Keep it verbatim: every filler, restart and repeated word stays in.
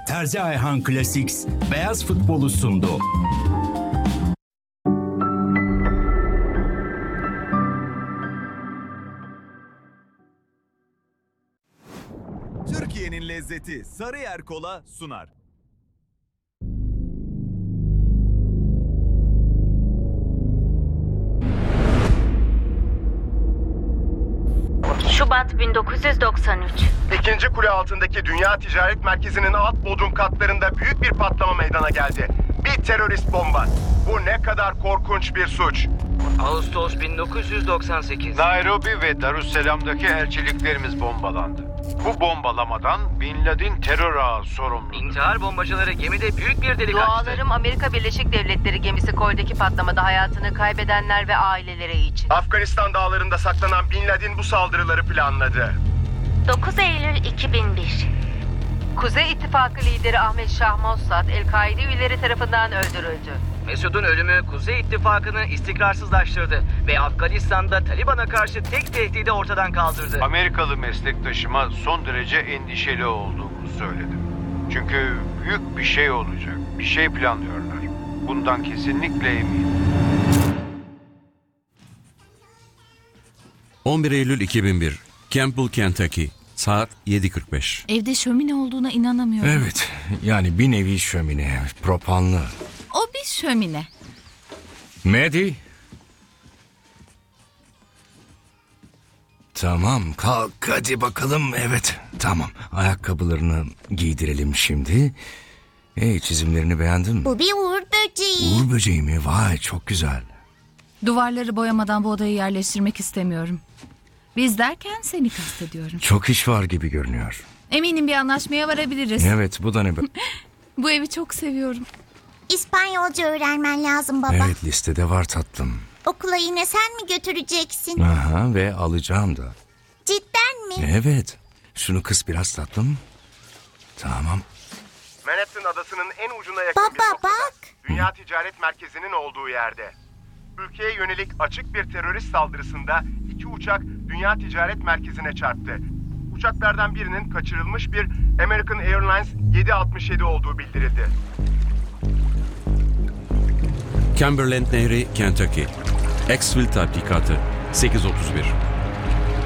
Terzi Ayhan Classics beyaz futbolu sundu. Türkiye'nin lezzeti Sarıyer Kola sunar. Şubat bin dokuz yüz doksan üç. İkinci kule altındaki Dünya Ticaret Merkezi'nin alt bodrum katlarında büyük bir patlama meydana geldi. Bir terörist bomba. Bu ne kadar korkunç bir suç. Ağustos bin dokuz yüz doksan sekiz. Nairobi ve Darüsselam'daki elçiliklerimiz bombalandı. Bu bombalamadan Bin Laden terör ağı sorumlu. İntihar bombacıları gemide büyük bir delik açtı. Dualarım Amerika Birleşik Devletleri gemisi koydaki patlamada hayatını kaybedenler ve aileleri için. Afganistan dağlarında saklanan Bin Laden bu saldırıları planladı. dokuz Eylül iki bin bir. Kuzey İttifakı lideri Ahmet Şah Mossad, El-Kaide üyeleri tarafından öldürüldü. Mesud'un ölümü Kuzey İttifakı'nı istikrarsızlaştırdı ve Afganistan'da Taliban'a karşı tek tehdidi ortadan kaldırdı. Amerikalı meslektaşıma son derece endişeli olduğumu söyledim. Çünkü büyük bir şey olacak. Bir şey planlıyorlar. Bundan kesinlikle eminim. on bir Eylül iki bin bir, Campbell, Kentucky, saat yedi kırk beş. Evde şömine olduğuna inanamıyorum. Evet, yani bir nevi şömine, propanlı. O bir şömine. Maddie? Tamam, kalk hadi bakalım. Evet, tamam. Ayakkabılarını giydirelim şimdi. Hey, çizimlerini beğendin mi? Bu bir uğur böceği. Uğur böceği mi? Vay, çok güzel. Duvarları boyamadan bu odayı yerleştirmek istemiyorum. Biz derken seni kastediyorum. Çok iş var gibi görünüyor. Eminim bir anlaşmaya varabiliriz. Evet, bu da ne be? Bu evi çok seviyorum. İspanyolca öğrenmen lazım baba. Evet, listede var tatlım. Okula yine sen mi götüreceksin? Aha, ve alacağım da. Cidden mi? Evet, şunu kıs biraz tatlım. Tamam. Manhattan adasının en ucuna yakın Baba, bir noktada. bak. Dünya Ticaret Merkezi'nin olduğu yerde. Ülkeye yönelik açık bir terörist saldırısında iki uçak Dünya Ticaret Merkezi'ne çarptı. Uçaklardan birinin kaçırılmış bir American Airlines yedi altmış yedi olduğu bildirildi. Cumberland Nehri, Kentucky, Exfil tatbikatı, sekiz otuz bir.